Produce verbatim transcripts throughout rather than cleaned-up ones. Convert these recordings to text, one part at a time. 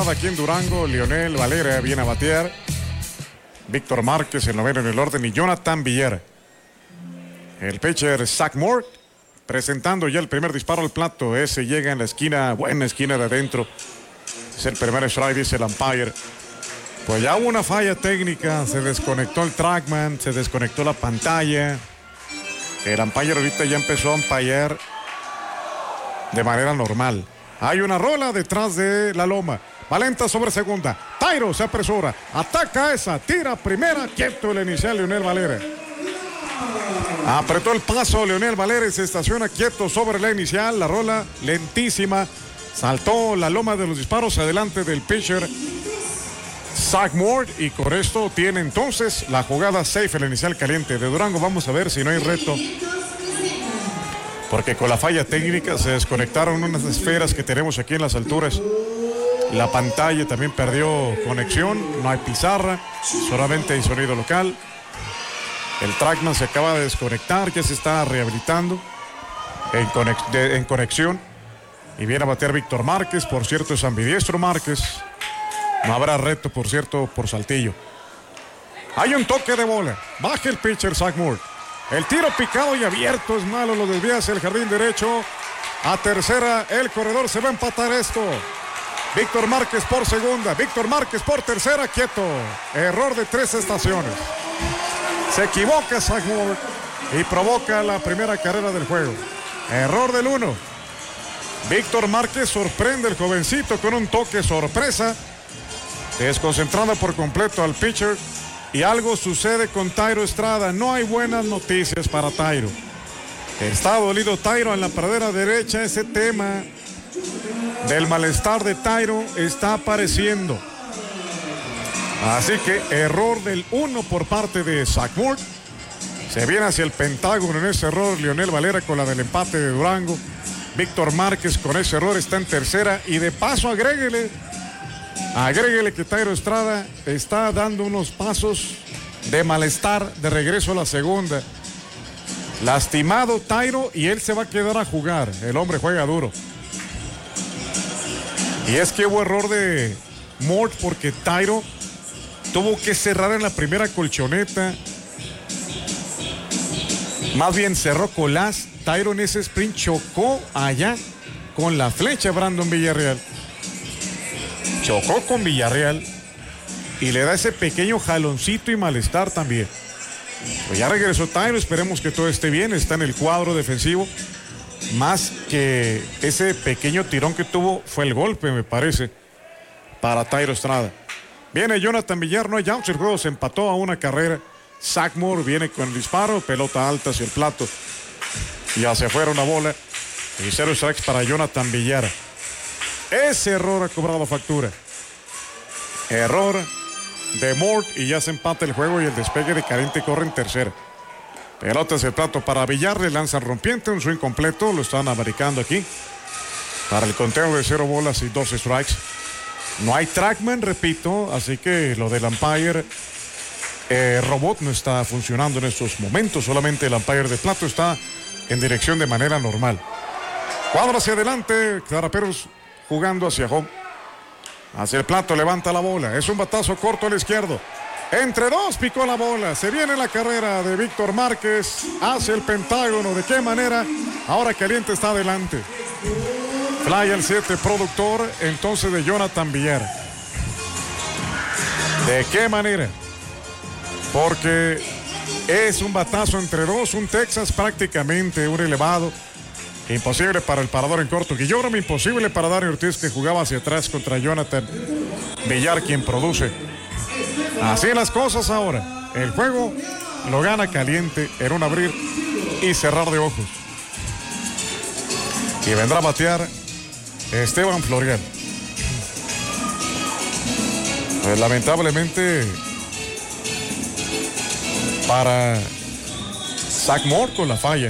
entrada aquí en Durango. Leonel Valera viene a batear. Víctor Márquez, el noveno en el orden, y Jonathan Villar. El pitcher Zach Moore presentando ya el primer disparo al plato. Ese llega en la esquina, buena esquina de adentro. Es el primer strike, dice el umpire. Pues ya hubo una falla técnica, se desconectó el trackman, se desconectó la pantalla. El umpire ahorita ya empezó a umpirear de manera normal. Hay una rola detrás de la loma. Valenta sobre segunda. Tairo se apresura. Ataca esa. Tira primera. Quieto el inicial Leonel Valera. Apretó el paso Leonel Valera y se estaciona quieto sobre la inicial. La rola lentísima. Saltó la loma de los disparos adelante del pitcher Zach Moore. Y con esto tiene entonces la jugada safe, el inicial caliente de Durango. Vamos a ver si no hay reto, porque con la falla técnica se desconectaron unas esferas que tenemos aquí en las alturas. La pantalla también perdió conexión, no hay pizarra, solamente hay sonido local. El trackman se acaba de desconectar, ya se está rehabilitando en, conex de, en conexión. Y viene a batear Víctor Márquez, por cierto es ambidiestro Márquez. No habrá reto, por cierto, por Saltillo. Hay un toque de bola, baja el pitcher Zach Moore. El tiro picado y abierto es malo, lo desvía hacia el jardín derecho. A tercera, el corredor se va a empatar esto. Víctor Márquez por segunda, Víctor Márquez por tercera, quieto. Error de tres estaciones. Se equivoca Zach Moore y provoca la primera carrera del juego. Error del uno. Víctor Márquez sorprende al jovencito con un toque sorpresa, desconcentrando por completo al pitcher. Y algo sucede con Tairo Estrada. No hay buenas noticias para Tairo. Está dolido Tairo en la pradera derecha. Ese tema del malestar de Tairo está apareciendo. Así que error del uno por parte de Zach Moore. Se viene hacia el pentágono en ese error Leonel Valera con la del empate de Durango. Víctor Márquez con ese error está en tercera. Y de paso agréguele. Agréguele que Tairo Estrada está dando unos pasos de malestar de regreso a la segunda. Lastimado Tairo y él se va a quedar a jugar. El hombre juega duro. Y es que hubo error de Moore porque Tairo tuvo que cerrar en la primera colchoneta. Más bien cerró Colás. Tairo en ese sprint chocó allá con la flecha Brandon Villarreal. Chocó con Villarreal y le da ese pequeño jaloncito y malestar también. Pues ya regresó Tairo, esperemos que todo esté bien, está en el cuadro defensivo. Más que ese pequeño tirón que tuvo fue el golpe, me parece, para Tairo Estrada. Viene Jonathan Villar, no hay outs, el juego se empató a una carrera. Zach Moore viene con el disparo, pelota alta hacia el plato. Y hacia afuera una bola. Y cero strikes para Jonathan Villar. Ese error ha cobrado factura. Error de Moore y ya se empata el juego y el despegue de Carente corre en tercera. Pelota hacia el plato para Villar, le lanzan rompiente, un swing completo, lo están americando aquí. Para el conteo de cero bolas y dos strikes. No hay trackman, repito, así que lo del umpire eh, robot no está funcionando en estos momentos, solamente el umpire de plato está en dirección de manera normal. Cuadro hacia adelante, Caraperos jugando hacia home. Hacia el plato, levanta la bola. Es un batazo corto al izquierdo. Entre dos picó la bola. Se viene la carrera de Víctor Márquez hacia el pentágono. ¿De qué manera? Ahora Caliente está adelante. Fly al siete, productor entonces de Jonathan Villar. ¿De qué manera? Porque es un batazo entre dos, un Texas prácticamente, un elevado. Imposible para el parador en corto. Guillorme imposible para Dani Ortiz, que jugaba hacia atrás contra Jonathan Villar, quien produce. Así las cosas ahora. El juego lo gana Caliente en un abrir y cerrar de ojos. Y vendrá a batear Esteban Florian. Pues lamentablemente para Zach Moore con la falla.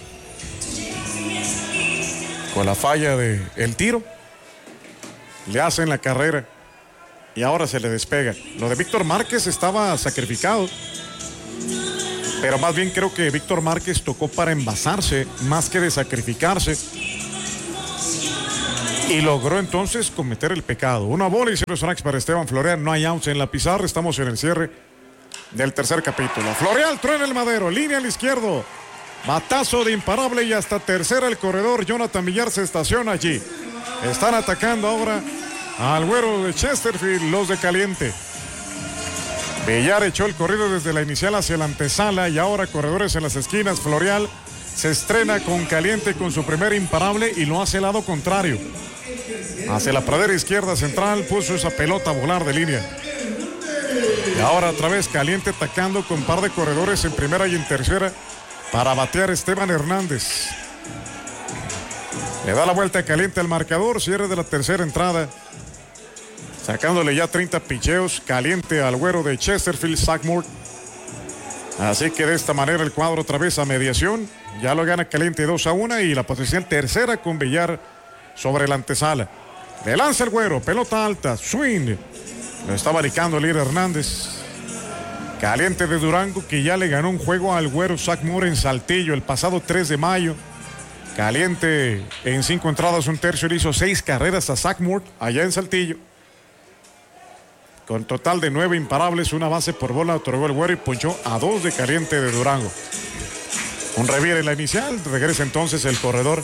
Con la falla del de tiro, le hacen la carrera y ahora se le despega. Lo de Víctor Márquez estaba sacrificado, pero más bien creo que Víctor Márquez tocó para envasarse más que de sacrificarse. Y logró entonces cometer el pecado. Una bola y cero strikes para Esteban Florial. No hay outs en la pizarra. Estamos en el cierre del tercer capítulo. Florial truena el madero. Línea al izquierdo. Batazo de imparable y hasta tercera el corredor. Jonathan Villar se estaciona allí. Están atacando ahora al güero de Chesterfield, los de Caliente. Villar echó el corrido desde la inicial hacia la antesala y ahora corredores en las esquinas. Florial se estrena con Caliente con su primer imparable y lo hace al lado contrario. Hacia la pradera izquierda central puso esa pelota a volar de línea. Y ahora otra vez Caliente atacando con par de corredores en primera y en tercera para batear Esteban Hernández. Le da la vuelta Caliente al marcador, cierre de la tercera entrada. Sacándole ya treinta picheos, Caliente al güero de Chesterfield, Zach Moore. Así que de esta manera el cuadro otra vez a mediación. Ya lo gana Caliente dos a uno y la posición tercera con Villar sobre la antesala. Le lanza el güero, pelota alta, swing. Lo está baricando Elier Hernández. Caliente de Durango que ya le ganó un juego al güero Zach Moore en Saltillo el pasado tres de mayo. Caliente en cinco entradas, un tercio, le hizo seis carreras a Zach Moore allá en Saltillo. Con total de nueve imparables, una base por bola, otorgó el güero y ponchó a dos de Caliente de Durango. Un revire en la inicial, regresa entonces el corredor.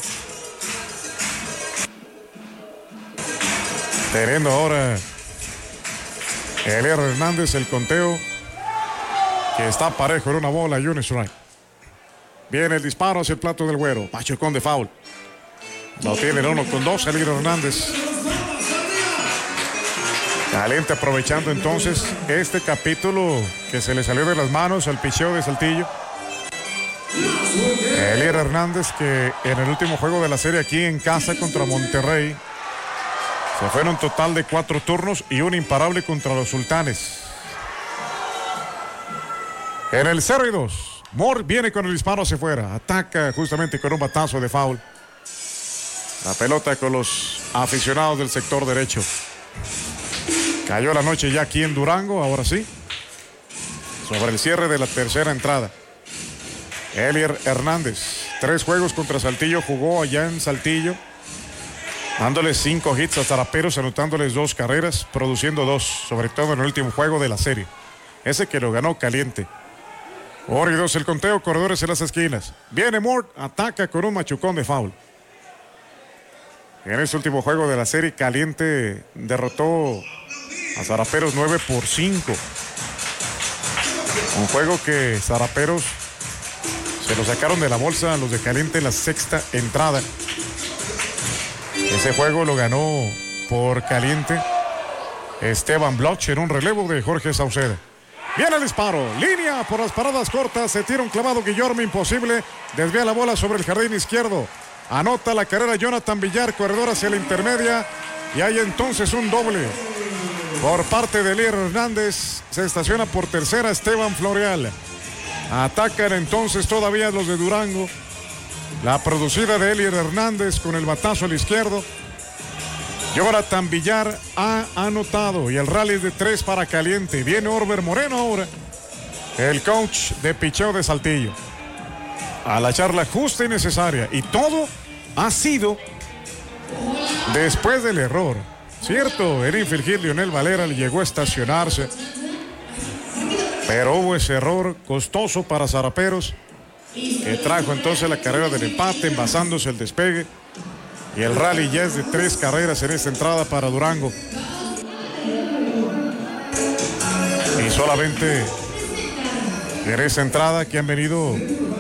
Teniendo ahora Elier Hernández el conteo, que está parejo en una bola y un strike. Viene el disparo hacia el plato del güero. Machucón de foul. Lo tiene el uno con dos, Elier Hernández. Caliente aprovechando entonces este capítulo que se le salió de las manos al picheo de Saltillo. Elier Hernández que en el último juego de la serie aquí en casa contra Monterrey se fue en un total de cuatro turnos y un imparable contra los Sultanes. En el cero y dos, Moore viene con el disparo hacia afuera. Ataca justamente con un batazo de foul. La pelota con los aficionados del sector derecho. Cayó la noche ya aquí en Durango, ahora sí. Sobre el cierre de la tercera entrada. Elier Hernández, tres juegos contra Saltillo, jugó allá en Saltillo. Dándoles cinco hits a Zaraperos, anotándoles dos carreras, produciendo dos, sobre todo en el último juego de la serie. Ese que lo ganó Caliente. Ori dos el conteo, corredores en las esquinas. Viene Moore, ataca con un machucón de foul. En este último juego de la serie, Caliente derrotó a Zaraperos nueve por cinco. Un juego que Zaraperos se lo sacaron de la bolsa a los de Caliente en la sexta entrada. Ese juego lo ganó por Caliente Esteban Bloch en un relevo de Jorge Sauceda. Viene el disparo, línea por las paradas cortas, se tira un clavado Guillorme imposible, desvía la bola sobre el jardín izquierdo. Anota la carrera Jonathan Villar, corredor hacia la intermedia, y hay entonces un doble por parte de Elier Hernández. Se estaciona por tercera Esteban Florial. Atacan entonces todavía los de Durango. La producida de Elier Hernández con el batazo al izquierdo. Jonathan Villar ha anotado y el rally es de tres para Caliente. Viene Orber Moreno ahora, el coach de picheo de Saltillo, a la charla justa y necesaria. Y todo ha sido después del error. Cierto, el infield hit Lionel Valera le llegó a estacionarse, pero hubo ese error costoso para Zaraperos, que trajo entonces la carrera del empate, envasándose el despegue. Y el rally ya es de tres carreras en esta entrada para Durango. Y solamente en esta entrada que han venido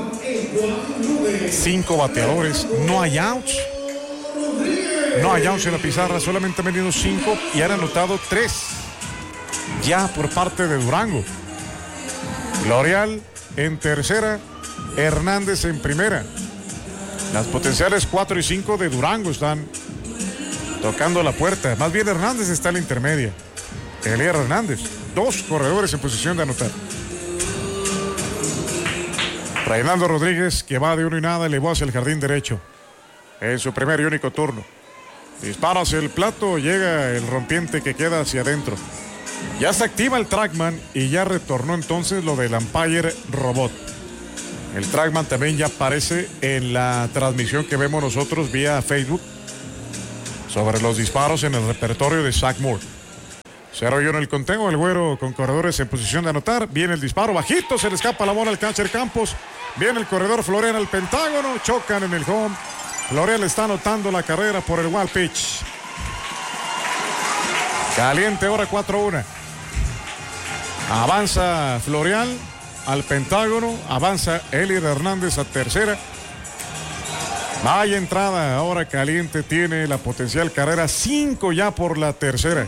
cinco bateadores. No hay outs. No hay outs en la pizarra. Solamente han venido cinco y han anotado tres ya por parte de Durango. Florial en tercera, Hernández en primera. Las potenciales cuatro y cinco de Durango están tocando la puerta. Más bien Hernández está en la intermedia. Elier Hernández, dos corredores en posición de anotar. Reinaldo Rodríguez, que va de uno y nada, elevó hacia el jardín derecho en su primer y único turno. Dispara hacia el plato, llega el rompiente que queda hacia adentro. Ya se activa el trackman y ya retornó entonces lo del umpire robot. El trackman también ya aparece en la transmisión que vemos nosotros vía Facebook. sobre los disparos en el repertorio de Zach Moore. cero y uno el conteo, el güero con corredores en posición de anotar. Viene el disparo bajito, se le escapa la bola al catcher Campos. Viene el corredor Florial al pentágono, chocan en el home. Florial está anotando la carrera por el wild pitch. Caliente ahora cuatro uno. Avanza Florial al pentágono, avanza Elier Hernández a tercera. Vaya entrada, ahora Caliente tiene la potencial carrera, cinco ya por la tercera.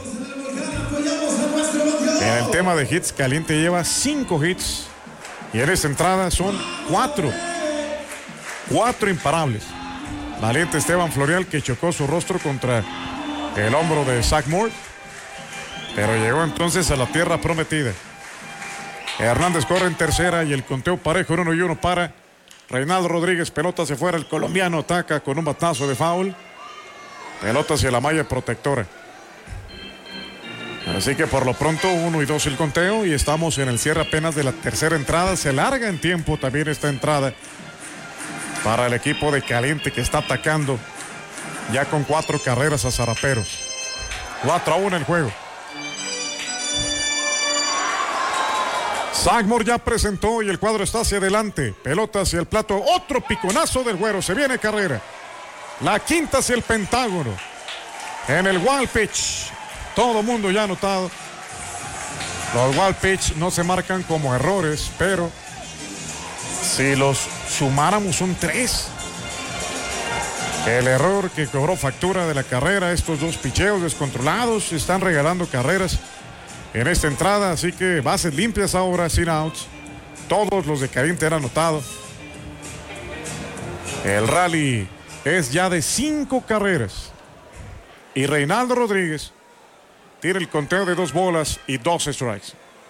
En el tema de hits, Caliente lleva cinco hits y en esta entrada son cuatro. Cuatro imparables. Valiente Esteban Florial, que chocó su rostro contra el hombro de Zach Moore, pero llegó entonces a la tierra prometida. Hernández corre en tercera y el conteo parejo en uno y uno para Reinaldo Rodríguez. Pelota hacia fuera, el colombiano ataca con un batazo de foul. Pelota hacia la malla protectora. Así que por lo pronto uno y dos el conteo y estamos en el cierre apenas de la tercera entrada. Se larga en tiempo también esta entrada para el equipo de Caliente, que está atacando ya con cuatro carreras a Zaraperos. cuatro a uno el juego. Zach Moore ya presentó y el cuadro está hacia adelante. Pelota hacia el plato. Otro piconazo del güero. Se viene carrera. La quinta hacia el pentágono. En el wild pitch. Todo mundo ya ha anotado. Los wild pitch no se marcan como errores, pero si los sumáramos son tres. El error que cobró factura de la carrera, estos dos picheos descontrolados, están regalando carreras en esta entrada, así que bases limpias ahora, sin outs. Todos los de Caliente han anotado. El rally es ya de cinco carreras. Y Reinaldo Rodríguez tiene el conteo de dos bolas y dos strikes.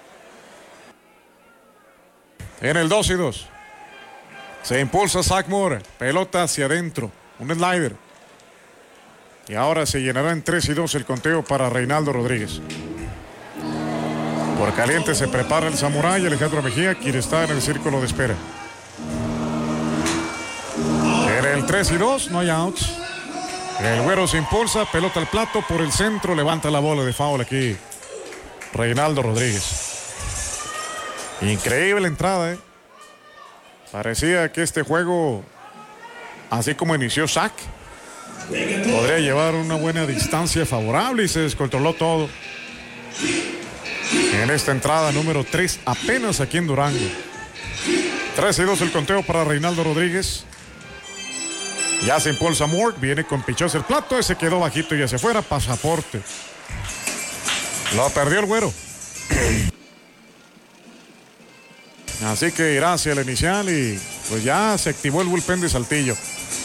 En el dos y dos. Se impulsa Zach Moore. Pelota hacia adentro. Un slider. Y ahora se llenará en tres y dos el conteo para Reinaldo Rodríguez. Por Caliente se prepara el Samurai Alejandro Mejía, quien está en el círculo de espera. En el tres y dos no hay outs. El güero se impulsa, pelota al plato por el centro, levanta la bola de foul aquí Reinaldo Rodríguez. Increíble entrada, ¿eh? Parecía que este juego, así como inició Zach, podría llevar una buena distancia favorable y se descontroló todo. En esta entrada número tres, apenas aquí en Durango. tres y dos el conteo para Reinaldo Rodríguez. Ya se impulsa Moore, viene con pichos el plato, ese quedó bajito y hacia afuera, pasaporte. Lo perdió el güero. Así que irá hacia el inicial y pues ya se activó el bullpen de Saltillo.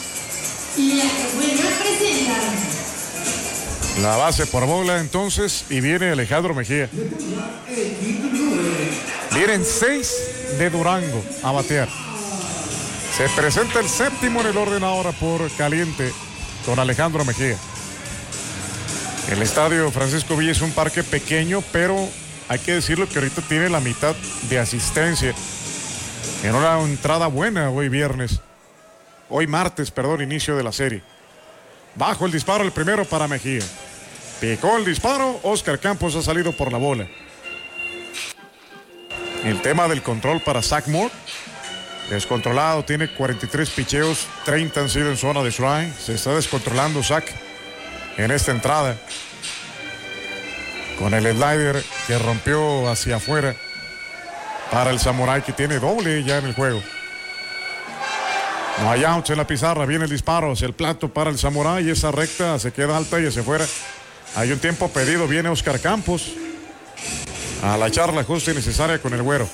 La base por bola entonces y viene Alejandro Mejía. Vienen seis de Durango a batear. Se presenta el séptimo en el orden ahora por Caliente con Alejandro Mejía. El estadio Francisco Villa es un parque pequeño, pero hay que decirlo que ahorita tiene la mitad de asistencia. En una entrada buena hoy viernes. Hoy martes, perdón, inicio de la serie. Bajo el disparo, el primero para Mejía. Picó el disparo, Oscar Campos ha salido por la bola. El tema del control para Zach Moore. Descontrolado, tiene cuarenta y tres picheos, treinta han sido en zona de strike. Se está descontrolando Zach en esta entrada. Con el slider que rompió hacia afuera para el Samurai, que tiene doble ya en el juego. No hay outs en la pizarra, viene el disparo hacia el plato para el Samurai y esa recta se queda alta y hacia afuera. Hay un tiempo pedido, viene Oscar Campos a la charla justa y necesaria con el güero.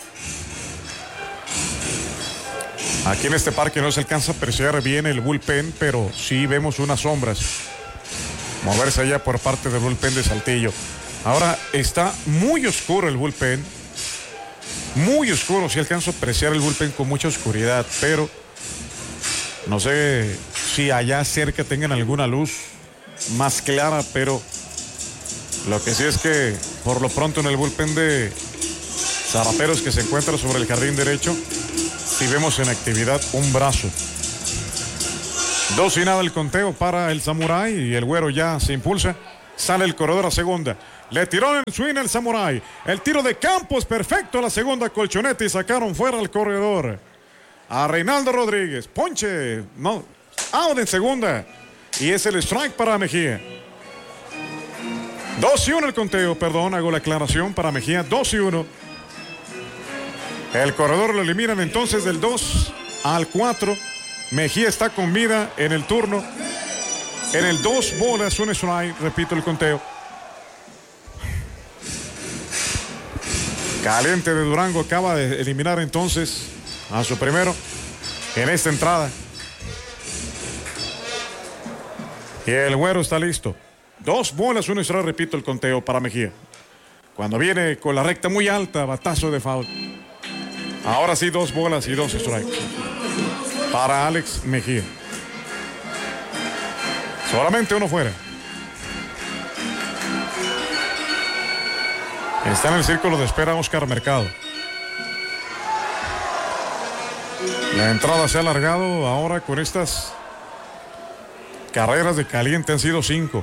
Aquí en este parque no se alcanza a apreciar bien el bullpen, pero sí vemos unas sombras moverse allá por parte del bullpen de Saltillo. Ahora está muy oscuro el bullpen, muy oscuro, sí alcanzo a apreciar el bullpen con mucha oscuridad, pero no sé si allá cerca tengan alguna luz más clara, pero lo que sí es que por lo pronto en el bullpen de Zaraperos, que se encuentra sobre el jardín derecho, si vemos en actividad un brazo Dos y nada el conteo para el Samurai y el Güero ya se impulsa. Sale el corredor a segunda. Le tiró en el swing el Samurai. El tiro de Campos perfecto a la segunda colchoneta y sacaron fuera al corredor. A Reinaldo Rodríguez. Ponche. No. Out en segunda. Y es el strike para Mejía. Dos y uno el conteo. Perdón, hago la aclaración para Mejía. Dos y uno. El corredor lo eliminan entonces del dos al cuatro. Mejía está con vida en el turno. En el dos bolas, un strike. Repito el conteo. Caliente de Durango acaba de eliminar entonces a su primero en esta entrada. Y el Güero está listo. Dos bolas, un strike. Repito el conteo para Mejía. Cuando viene con la recta muy alta, batazo de foul. Ahora sí, dos bolas y dos strikes para Alex Mejía. Solamente uno fuera. Está en el círculo de espera Oscar Mercado. La entrada se ha alargado ahora con estas carreras de caliente. Han sido cinco.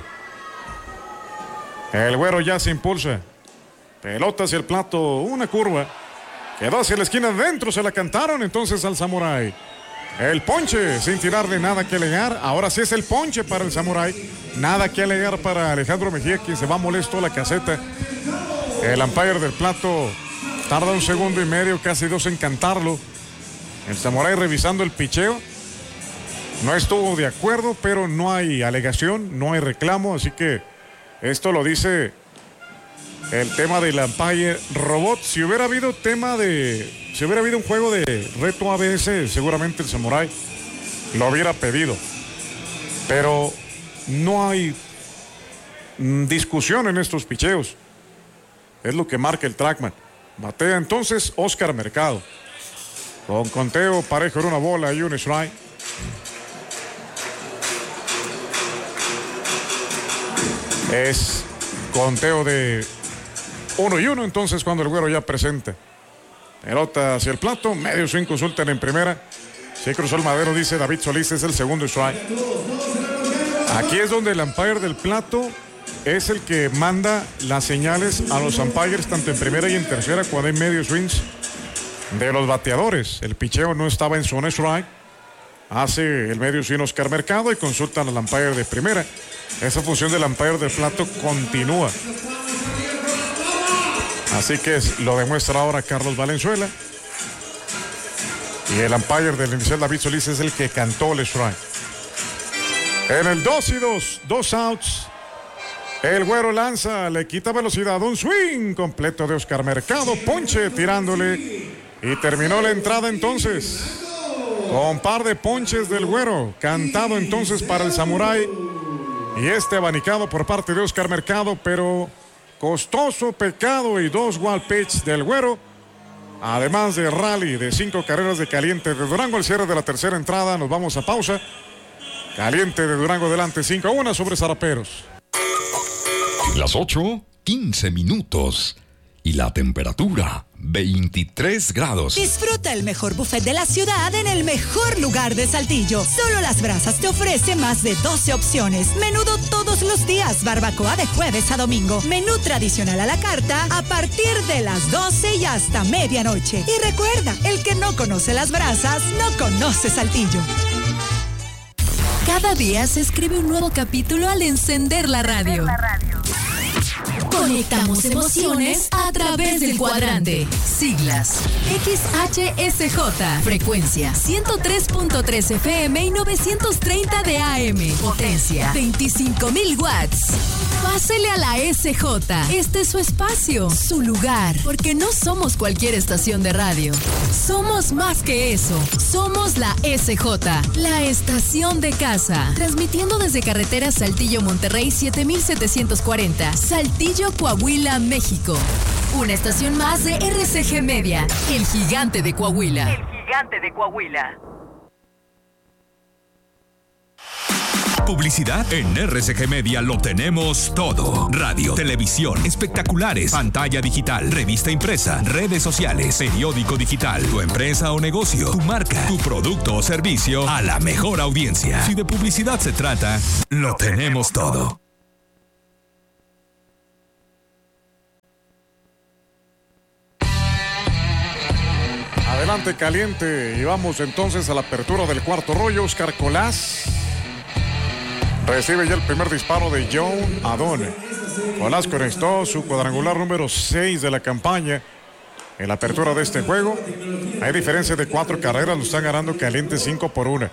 El Güero ya se impulsa. Pelota hacia el plato, una curva. Quedó hacia la esquina, dentro se la cantaron entonces al Samurai. El ponche sin tirarle nada que alegar. Ahora sí es el ponche para el Samurai. Nada que alegar para Alejandro Mejía, quien se va molesto a la caseta. El umpire del plato tarda un segundo y medio, casi dos en cantarlo. El Samurai revisando el picheo. No estuvo de acuerdo, pero no hay alegación, no hay reclamo. Así que esto lo dice el tema del umpire robot. Si hubiera habido tema de... Si hubiera habido un juego de reto A B S, seguramente el Samurai lo hubiera pedido. Pero no hay mm, discusión en estos picheos. Es lo que marca el Trackman. Batea entonces Oscar Mercado. Con conteo parejo en una bola y un strike. Es conteo de uno y uno entonces cuando el Güero ya presenta. Pelota hacia el plato, medio swing, consultan en primera. Se cruzó el madero, dice David Solís, es el segundo strike. Aquí es donde el umpire del plato es el que manda las señales a los umpires, tanto en primera y en tercera, cuando hay medio swings de los bateadores. El picheo no estaba en zona strike. Hace el medio swing Oscar Mercado y consultan al umpire de primera. Esa función del umpire del plato continúa. Así que lo demuestra ahora Carlos Valenzuela. Y el umpire del inicial David Solís es el que cantó el strike. En el dos y dos, dos outs. El Güero lanza, le quita velocidad. Un swing completo de Oscar Mercado. Ponche tirándole. Y terminó la entrada entonces. Con par de ponches del Güero. Cantado entonces para el Samurai. Y este abanicado por parte de Oscar Mercado, pero... costoso pecado y dos wild pitch del Güero. Además de rally de cinco carreras de Caliente de Durango. Al cierre de la tercera entrada nos vamos a pausa. Caliente de Durango delante cinco a uno sobre Zaraperos. Las ocho, quince minutos. Y la temperatura, veintitrés grados. Disfruta el mejor buffet de la ciudad en el mejor lugar de Saltillo. Solo Las Brasas te ofrece más de doce opciones. Menudo todos los días, barbacoa de jueves a domingo. Menú tradicional a la carta a partir de las doce y hasta medianoche. Y recuerda, el que no conoce Las Brasas, no conoce Saltillo. Cada día se escribe un nuevo capítulo al encender la radio. Conectamos emociones a través del cuadrante. Siglas X H S J. Frecuencia ciento tres punto tres F M y novecientos treinta de A M. Potencia veinticinco mil watts. Pásele a la S J. Este es su espacio, su lugar. Porque no somos cualquier estación de radio. Somos más que eso. Somos la S J. La estación de casa. Transmitiendo desde carretera Saltillo-Monterrey siete mil setecientos cuarenta. Saltillo, Coahuila, México. Una estación más de R C G Media, el gigante de Coahuila. El gigante de Coahuila. publicidad? En R C G Media lo tenemos todo. Radio, televisión, espectaculares, pantalla digital, revista impresa, redes sociales, periódico digital, tu empresa o negocio, tu marca, tu producto o servicio a la mejor audiencia. Si de publicidad se trata, lo tenemos todo. Adelante caliente y vamos entonces a la apertura del cuarto rollo. Oscar Colás recibe ya el primer disparo de John Adón. Colás conectó su cuadrangular número seis de la campaña en la apertura de este juego. Hay diferencia de cuatro carreras, lo están ganando caliente cinco por una.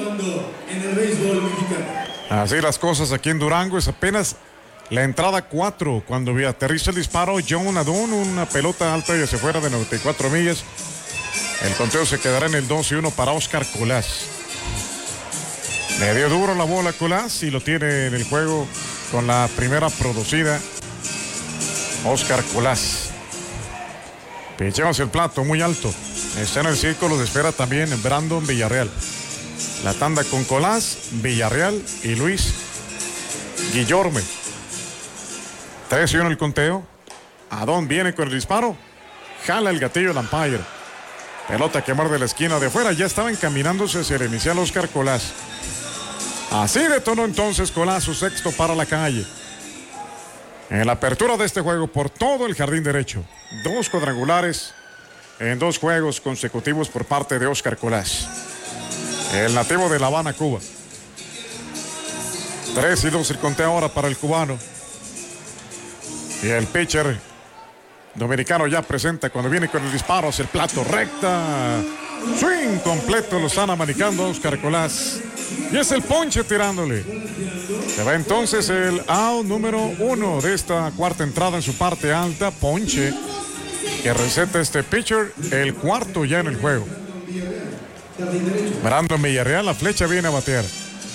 Así las cosas aquí en Durango, es apenas la entrada cuatro cuando aterriza el disparo John Adón, una pelota alta y hacia afuera de noventa y cuatro millas. El conteo se quedará en el dos y uno para Oscar Colás. Le dio duro la bola a Colás y lo tiene en el juego con la primera producida Oscar Colás. Picheo hacia el plato, muy alto. Está en el círculo de espera también Brandon Villarreal. La tanda con Colás, Villarreal y Luis Guillorme. tres y uno el conteo. Adón viene con el disparo. Jala el gatillo el umpire. Pelota que muerde la esquina de afuera. Ya estaba encaminándose hacia el inicial Oscar Colás. Así detonó entonces Colás su sexto para la calle. En la apertura de este juego por todo el jardín derecho. Dos cuadrangulares en dos juegos consecutivos por parte de Oscar Colás. El nativo de La Habana, Cuba. tres y dos el conteo ahora para el cubano. Y el pitcher dominicano ya presenta cuando viene con el disparo hacia el plato, recta. Swing completo, lo están amanicando a Oscar Colás. Y es el ponche tirándole. Se va entonces el out número uno de esta cuarta entrada en su parte alta. Ponche que receta este pitcher, el cuarto ya en el juego. Brandon Villarreal, la flecha viene a batear.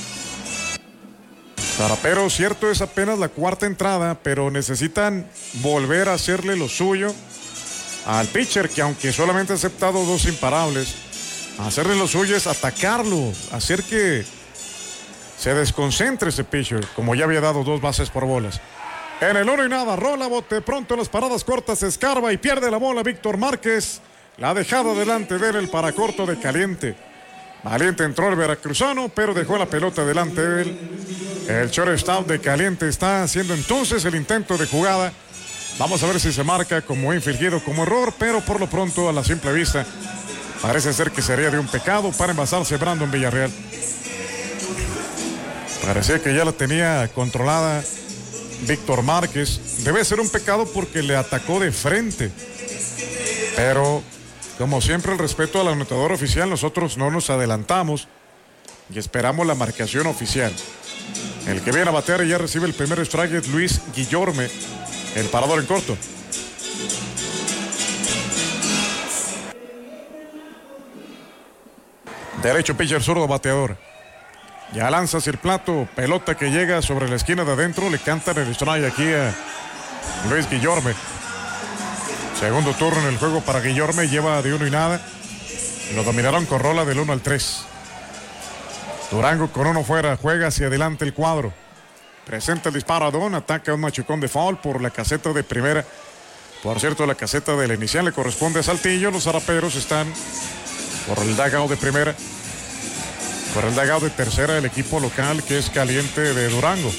Pero cierto, es apenas la cuarta entrada, pero necesitan volver a hacerle lo suyo al pitcher, que aunque solamente ha aceptado dos imparables, hacerle lo suyo es atacarlo, hacer que se desconcentre ese pitcher, como ya había dado dos bases por bolas. En el uno y nada, rola, bote pronto en las paradas cortas, escarba y pierde la bola Víctor Márquez. La ha dejado delante de él el paracorto de Caliente. Valiente entró el veracruzano, pero dejó la pelota delante de él. El shortstop de Caliente está haciendo entonces el intento de jugada. Vamos a ver si se marca como infringido, como error, pero por lo pronto a la simple vista parece ser que sería de un pecado para envasarse Brandon Villarreal. Parecía que ya la tenía controlada Víctor Márquez. Debe ser un pecado porque le atacó de frente. Pero, como siempre, el respeto al anotador oficial, nosotros no nos adelantamos y esperamos la marcación oficial. El que viene a batear y ya recibe el primer strike es Luis Guillorme, el parador en corto. Derecho pitcher, zurdo bateador. Ya lanza hacia el plato, pelota que llega sobre la esquina de adentro, le cantan el strike aquí a Luis Guillorme. Segundo turno en el juego para Guillorme, lleva de uno y nada. Lo dominaron con rola del uno al tres. Durango con uno fuera, juega hacia adelante el cuadro. Presenta el disparo a Don, ataca un machucón de foul por la caseta de primera. Por cierto, la caseta de la inicial le corresponde a Saltillo. Los zaraperos están por el dugout de primera. Por el dugout de tercera el equipo local, que es Caliente de Durango.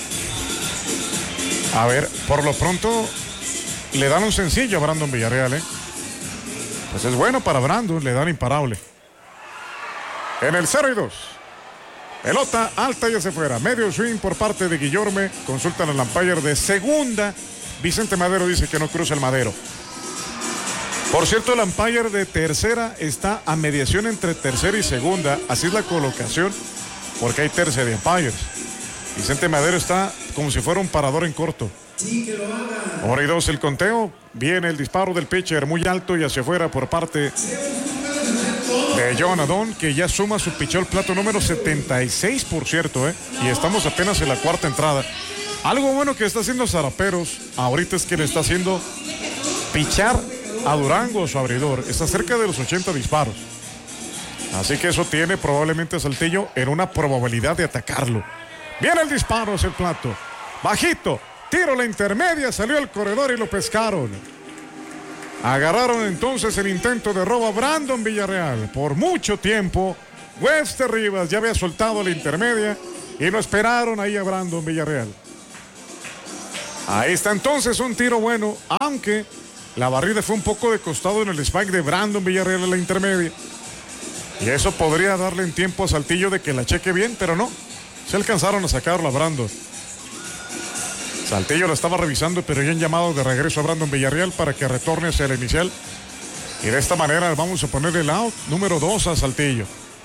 A ver, por lo pronto le dan un sencillo a Brandon Villarreal, ¿eh? Pues es bueno para Brandon, le dan imparable. En el cero y dos. Pelota alta y hacia afuera. Medio swing por parte de Guillorme. Consultan al umpire de segunda. Vicente Madero dice que no cruza el madero. Por cierto, el umpire de tercera está a mediación entre tercera y segunda. Así es la colocación, porque hay tercia de umpires. Vicente Madero está como si fuera un parador en corto. Hora y dos el conteo. Viene el disparo del pitcher muy alto y hacia afuera por parte de John Adón, que ya suma su picheo al plato número setenta y seis, por cierto, ¿eh? Y estamos apenas en la cuarta entrada. Algo bueno que está haciendo Zaraperos ahorita es que le está haciendo pichar a Durango, su abridor. Está cerca de los ochenta disparos. Así que eso tiene probablemente a Saltillo en una probabilidad de atacarlo. Viene el disparo hacia el plato. Bajito. Tiro la intermedia. Salió el corredor y lo pescaron. Agarraron entonces el intento de robo a Brandon Villarreal. Por mucho tiempo, Webster Rivas ya había soltado la intermedia y lo esperaron ahí a Brandon Villarreal. Ahí está entonces un tiro bueno, aunque la barrida fue un poco de costado en el spike de Brandon Villarreal en la intermedia. Y eso podría darle en tiempo a Saltillo de que la cheque bien, pero no. Se alcanzaron a sacarlo a Brandon. Saltillo lo estaba revisando, pero ya han llamado de regreso a Brandon Villarreal para que retorne hacia el inicial. Y de esta manera vamos a poner el out número dos a Saltillo.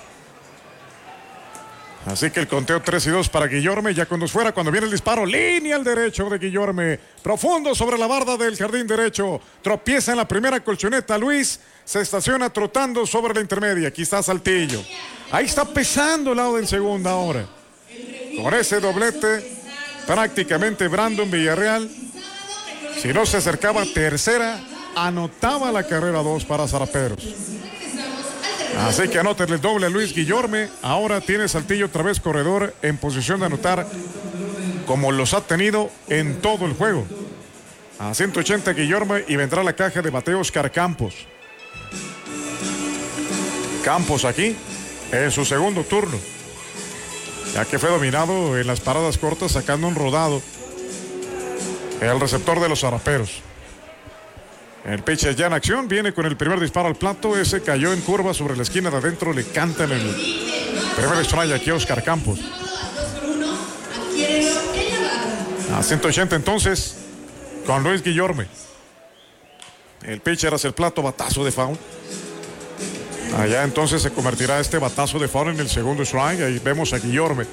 Así que el conteo tres y dos para Guillorme, ya con dos fuera, cuando viene el disparo, línea al derecho de Guillorme, profundo sobre la barda del jardín derecho, tropieza en la primera colchoneta Luis, se estaciona trotando sobre la intermedia, aquí está Saltillo, ahí está pesando el lado del segundo ahora, con ese doblete, prácticamente Brandon Villarreal, si no se acercaba a tercera, anotaba la carrera dos para Zaraperos. Así que anótenle el doble a Luis Guillorme. Ahora tiene Saltillo otra vez corredor en posición de anotar como los ha tenido en todo el juego. A ciento ochenta Guillorme y vendrá la caja de bateo Oscar Campos. Campos aquí en su segundo turno, ya que fue dominado en las paradas cortas sacando un rodado el receptor de los Zaraperos. El pitcher ya en acción, viene con el primer disparo al plato, ese cayó en curva sobre la esquina de adentro, le cantan el primer strike aquí a Oscar Campos. A ciento ochenta entonces, con Luis Guillorme. El pitcher hace el plato, batazo de foul. Allá entonces se convertirá este batazo de foul en el segundo strike, ahí vemos a Guillorme.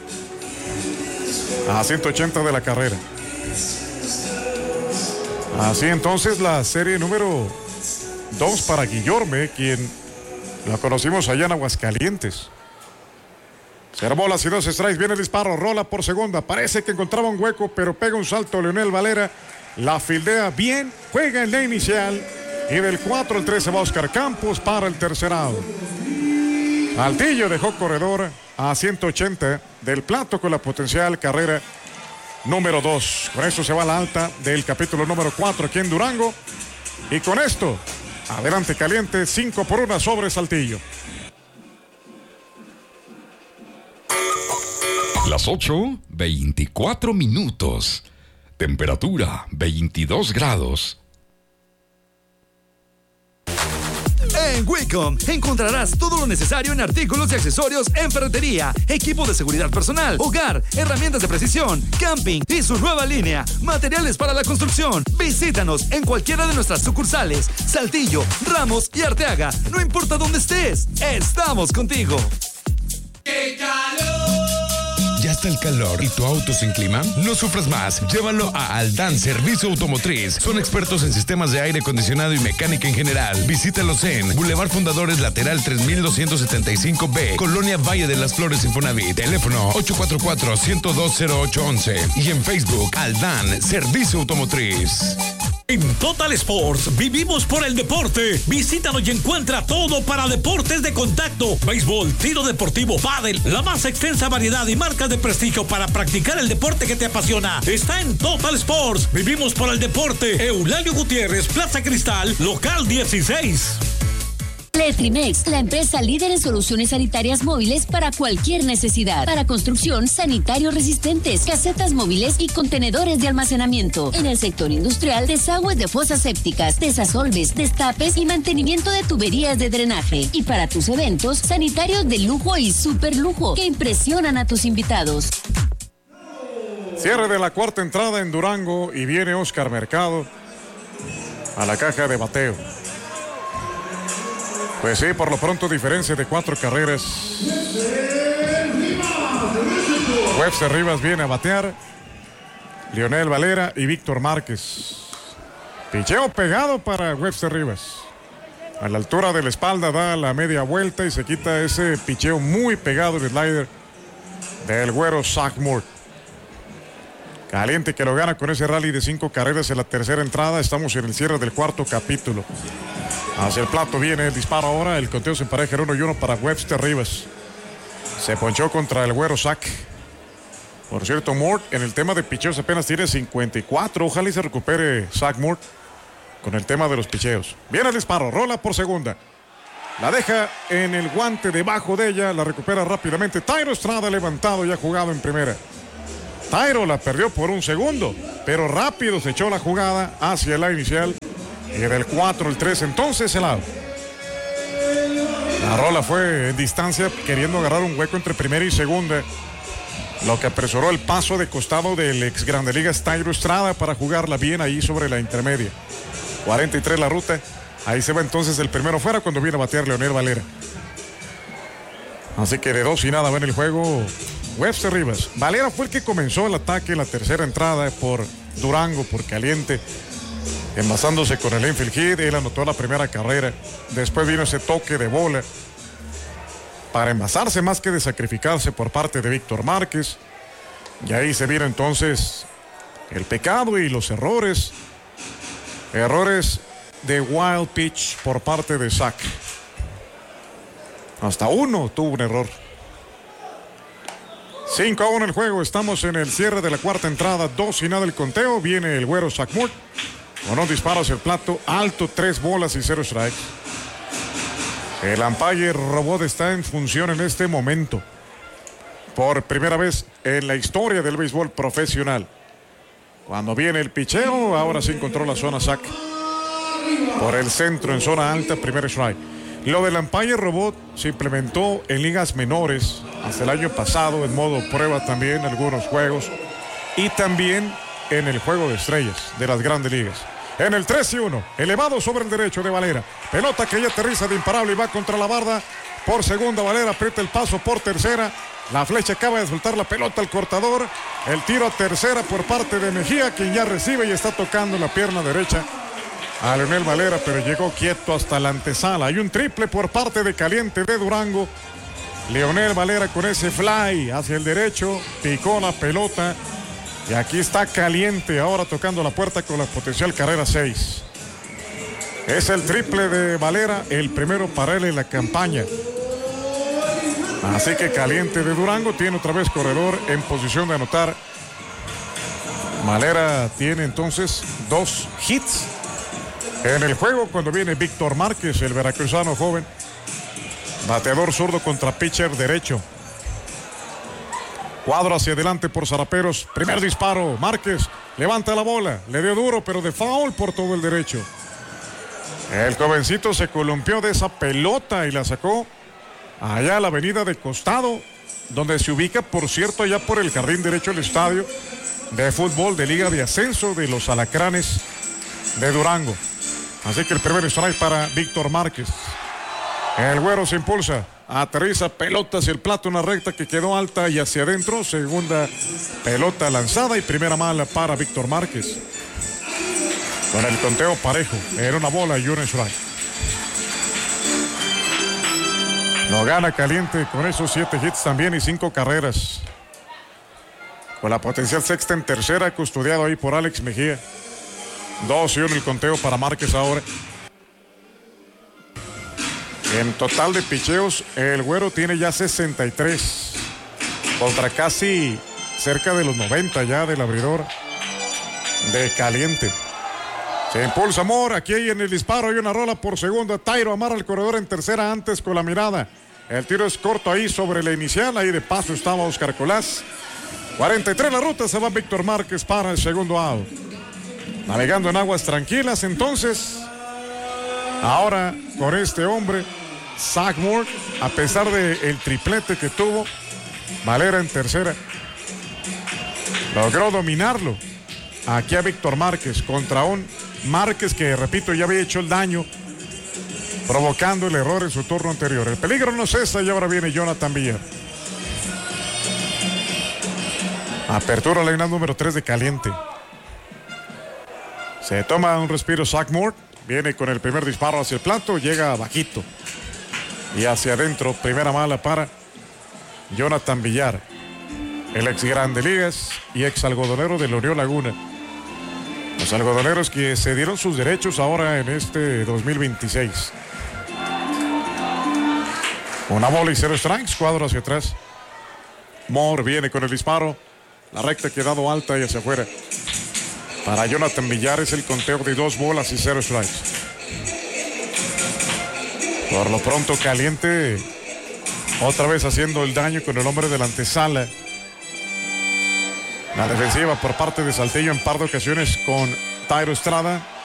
A ciento ochenta de la carrera. Así entonces la serie número dos para Guillorme, quien la conocimos allá en Aguascalientes. Cero bolas y dos strikes, viene el disparo, rola por segunda, parece que encontraba un hueco, pero pega un salto Leonel Valera, la fildea bien, juega en la inicial, y del cuatro al trece va Oscar Campos para el tercer out. Saltillo dejó corredor a ciento ochenta del plato con la potencial carrera número dos. Con esto se va a la alta del capítulo número cuatro aquí en Durango. Y con esto, adelante caliente, cinco por uno sobre Saltillo. Las ocho, veinticuatro minutos. Temperatura veintidós grados. En Wicom encontrarás todo lo necesario en artículos y accesorios en ferretería, equipo de seguridad personal, hogar, herramientas de precisión, camping y su nueva línea, materiales para la construcción. Visítanos en cualquiera de nuestras sucursales, Saltillo, Ramos y Arteaga. No importa dónde estés, estamos contigo. ¡Qué calor! ¿Ya está el calor y tu auto sin clima? No sufras más, llévalo a Aldán Servicio Automotriz. Son expertos en sistemas de aire acondicionado y mecánica en general. Visítalos en Boulevard Fundadores Lateral tres mil doscientos setenta y cinco B, Colonia Valle de las Flores, Infonavit. Teléfono ocho cuatro cuatro, uno cero dos, cero ocho uno uno y en Facebook Aldán Servicio Automotriz. En Total Sports vivimos por el deporte. Visítanos y encuentra todo para deportes de contacto: béisbol, tiro deportivo, pádel, la más extensa variedad y marcas de prestigio para practicar el deporte que te apasiona. Está en Total Sports. Vivimos por el deporte. Eulalio Gutiérrez, Plaza Cristal, local dieciséis. Letrimex, la empresa líder en soluciones sanitarias móviles para cualquier necesidad. Para construcción, sanitarios resistentes, casetas móviles y contenedores de almacenamiento. En el sector industrial, desagües de fosas sépticas, desasolves, destapes y mantenimiento de tuberías de drenaje. Y para tus eventos, sanitarios de lujo y super lujo que impresionan a tus invitados. Cierre de la cuarta entrada en Durango y viene Oscar Mercado a la caja de bateo. Pues sí, por lo pronto diferencia de cuatro carreras. Webster Rivas viene a batear. Leonel Valera y Víctor Márquez. Picheo pegado para Webster Rivas. A la altura de la espalda da la media vuelta y se quita ese picheo muy pegado en el slider del güero Zach Moore. Caliente que lo gana con ese rally de cinco carreras en la tercera entrada. Estamos en el cierre del cuarto capítulo. Hacia el plato viene el disparo ahora. El conteo se empareja en uno y uno para Webster Rivas. Se ponchó contra el güero Zach. Por cierto, Moore en el tema de picheos apenas tiene cincuenta y cuatro. Ojalá y se recupere Zach Moore con el tema de los picheos. Viene el disparo, rola por segunda. La deja en el guante debajo de ella, la recupera rápidamente. Thairo Estrada levantado y ha jugado en primera. Thairo la perdió por un segundo, pero rápido se echó la jugada hacia la inicial. Y del cuatro al tres, entonces el out. La rola fue en distancia, queriendo agarrar un hueco entre primera y segunda, lo que apresuró el paso de costado del ex Grande Ligas Thairo Estrada para jugarla bien ahí sobre la intermedia. cuarenta y tres la ruta. Ahí se va entonces el primero fuera cuando viene a batear Leonel Valera. Así que de dos y nada va en el juego Webster Rivas. Valera fue el que comenzó el ataque en la tercera entrada por Durango, por caliente, envasándose con el infield hit. Él anotó la primera carrera. Después vino ese toque de bola para envasarse más que de sacrificarse por parte de Víctor Márquez. Y ahí se vino entonces el pecado y los errores. Errores de wild pitch por parte de Zach. Hasta uno tuvo un error. cinco a uno el juego. Estamos en el cierre de la cuarta entrada. dos y nada el conteo. Viene el güero Zach Moore con un disparo hacia el plato alto. Tres bolas y cero strikes. El umpire robot está en función en este momento. Por primera vez en la historia del béisbol profesional. Cuando viene el picheo, ahora sí encontró la zona Zach. Por el centro en zona alta, primer strike. Lo del umpire robot se implementó en ligas menores hasta el año pasado, en modo prueba también, algunos juegos. Y también en el juego de estrellas de las grandes ligas. En el tres y uno, elevado sobre el derecho de Valera. Pelota que ya aterriza de imparable y va contra la barda. Por segunda, Valera aprieta el paso por tercera. La flecha acaba de soltar la pelota al cortador. El tiro a tercera por parte de Mejía, quien ya recibe y está tocando la pierna derecha a Leonel Valera, pero llegó quieto hasta la antesala. Hay un triple por parte de Caliente de Durango. Leonel Valera con ese fly hacia el derecho, picó la pelota. Y aquí está Caliente ahora tocando la puerta con la potencial carrera seis. Es el triple de Valera, el primero para él en la campaña. Así que Caliente de Durango tiene otra vez corredor en posición de anotar. Valera tiene entonces dos hits en el juego cuando viene Víctor Márquez, el veracruzano joven. Bateador zurdo contra pitcher derecho. Cuadro hacia adelante por Zaraperos. Primer disparo. Márquez levanta la bola. Le dio duro, pero de foul por todo el derecho. El jovencito se columpió de esa pelota y la sacó allá a la avenida de costado, donde se ubica, por cierto, allá por el jardín derecho del estadio de fútbol de Liga de Ascenso de los Alacranes de Durango. Así que el primer strike para Víctor Márquez. El güero se impulsa, aterriza pelota hacia el plato, una recta que quedó alta y hacia adentro. Segunda pelota lanzada y primera mala para Víctor Márquez. Con el conteo parejo, era una bola y un strike. Lo gana Caliente con esos siete hits también y cinco carreras. Con la potencial sexta en tercera, custodiado ahí por Alex Mejía. Dos y uno el conteo para Márquez ahora. En total de picheos, el güero tiene ya sesenta y tres. Contra casi cerca de los noventa ya del abridor de Caliente. Se impulsa Moore, aquí en el disparo hay una rola por segunda. Thairo amarra el corredor en tercera antes con la mirada. El tiro es corto ahí sobre la inicial, ahí de paso estaba Oscar Colás. cuarenta y tres la ruta, se va Víctor Márquez para el segundo out. Navegando en aguas tranquilas entonces. Ahora con este hombre, Zach Moore, a pesar del triplete que tuvo, Valera en tercera, logró dominarlo. Aquí a Víctor Márquez contra un Márquez que, repito, ya había hecho el daño, provocando el error en su turno anterior. El peligro no cesa y ahora viene Jonathan Villar. Apertura la línea número tres de Caliente. Se toma un respiro Zach Moore. Viene con el primer disparo hacia el plato. Llega bajito. Y hacia adentro. Primera mala para Jonathan Villar. El ex Grande Ligas y ex algodonero de Oriol Laguna. Los algodoneros que se dieron sus derechos ahora en este dos mil veintiséis. Una bola y cero strikes. Cuadro hacia atrás. Moore viene con el disparo. La recta ha quedado alta y hacia afuera. Para Jonathan Villar es el conteo de dos bolas y cero strikes. Por lo pronto Caliente otra vez haciendo el daño con el hombre de la antesala. La defensiva por parte de Saltillo en par de ocasiones con Tairo Estrada.